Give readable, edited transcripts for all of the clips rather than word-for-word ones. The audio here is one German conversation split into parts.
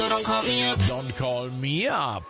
Don't call me up.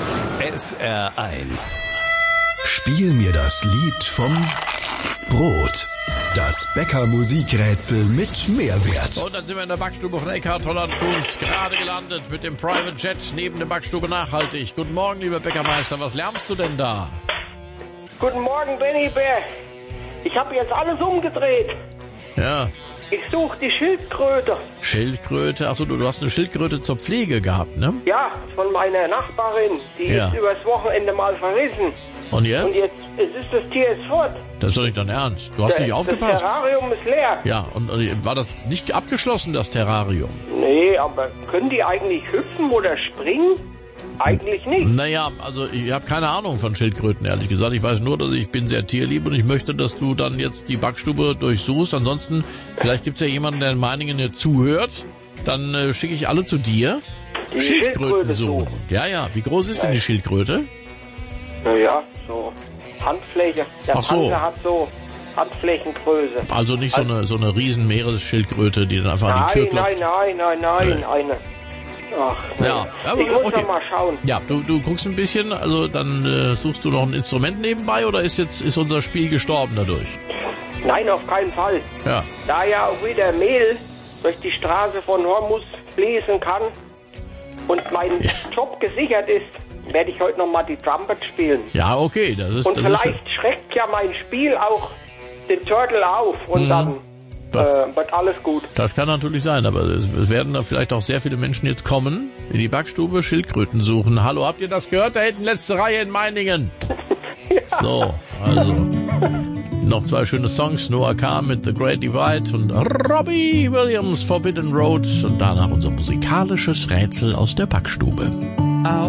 SR1. Spiel mir das Lied vom Brot. Das Bäcker-Musikrätsel mit Mehrwert. Und dann sind wir in der Backstube von Eckhard Holland-Kunz gerade gelandet mit dem Private Jet neben der Backstube nachhaltig. Guten Morgen, lieber Bäckermeister. Was lärmst du denn da? Guten Morgen, Benny Bär. Ich habe jetzt alles umgedreht. Ja. Ich suche die Schildkröte. Schildkröte? Achso, du hast eine Schildkröte zur Pflege gehabt, ne? Ja, von meiner Nachbarin. Die Ja. ist übers Wochenende mal verrissen. Und jetzt? Und jetzt ist das Tier jetzt fort. Das ist doch nicht dein Ernst. Du hast nicht Das aufgepasst. Terrarium ist leer. Ja, und war das nicht abgeschlossen, das Terrarium? Nee, aber können die eigentlich hüpfen oder springen? Eigentlich nicht. Naja, also ich habe keine Ahnung von Schildkröten, ehrlich gesagt. Ich weiß nur, dass ich bin sehr tierlieb und ich möchte, dass du dann jetzt die Backstube durchsuchst. Ansonsten, vielleicht gibt's ja jemanden, der in Meiningen dir zuhört. Dann schicke ich alle zu dir. Die Schildkröten Schildkröte suchen. Ja, ja. Wie groß ist denn die Schildkröte? Naja, so Handfläche. Der Ach so. Panzer hat so Handflächengröße. Also nicht so eine riesen Meeresschildkröte, die dann einfach an die Tür klopft. Nein, eine. Ach, nee. Ja, aber ich muss okay. noch mal schauen. Ja, du guckst ein bisschen, also dann suchst du noch ein Instrument nebenbei oder ist unser Spiel gestorben dadurch? Nein, auf keinen Fall. Ja. Da ja auch wieder Mehl durch die Straße von Hormus fließen kann und mein Job gesichert ist, werde ich heute noch mal die Trumpet spielen. Ja, okay, das ist Und das vielleicht ist schreckt ja mein Spiel auch den Turtle auf und dann wird alles gut. das kann natürlich sein, aber es werden da vielleicht auch sehr viele Menschen jetzt kommen, in die Backstube Schildkröten suchen. Hallo, habt ihr das gehört? Da hinten letzte Reihe in Meiningen. Ja. So, also noch zwei schöne Songs. Noah K. mit The Great Divide und Robbie Williams Forbidden Road und danach unser musikalisches Rätsel aus der Backstube.